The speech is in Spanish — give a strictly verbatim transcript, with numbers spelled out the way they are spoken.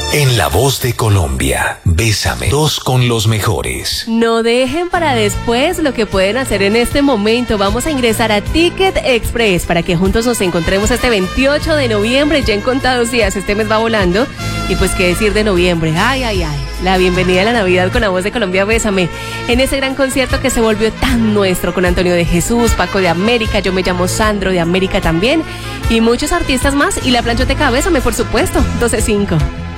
En La Voz de Colombia, Bésame, dos con los mejores. No dejen para después lo que pueden hacer en este momento. Vamos a ingresar a Ticket Express para que juntos nos encontremos este veintiocho de noviembre. Ya en contados días, este mes va volando. Y pues qué decir de noviembre. Ay, ay, ay. La bienvenida a la Navidad con La Voz de Colombia, Bésame. En ese gran concierto que se volvió tan nuestro con Antonio de Jesús, Paco de América, yo me llamo Sandro de América también. Y muchos artistas más. Y la planchoteca, Bésame, por supuesto. doce cinco.